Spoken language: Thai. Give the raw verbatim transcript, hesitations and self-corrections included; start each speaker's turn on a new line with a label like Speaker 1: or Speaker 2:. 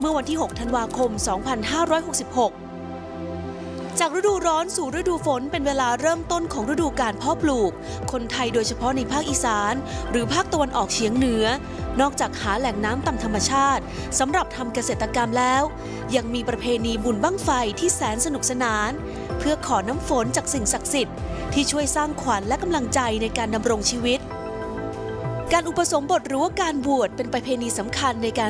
Speaker 1: เมื่อวันที่ หก ธันวาคม สองพันห้าร้อยหกสิบหก จากฤดูร้อนสู่ฤดูฝนเป็นเวลาเริ่มต้นของฤดูการเพาะปลูกคนไทยโดยเฉพาะในภาคอีสานหรือภาคตะวันออกเฉียงเหนือนอกจากหาแหล่งน้ำตามธรรมชาติสำหรับทำเกษตรกรรมแล้วยังมีประเพณีบุญบั้งไฟที่แสนสนุกสนานเพื่อขอน้ำฝนจากสิ่งศักดิ์สิทธิ์ที่ช่วยสร้างขวัญและกำลังใจในการดำรงชีวิตการอุปสมบทหรือว่าการบวชเป็นประเพณีสำคัญในการ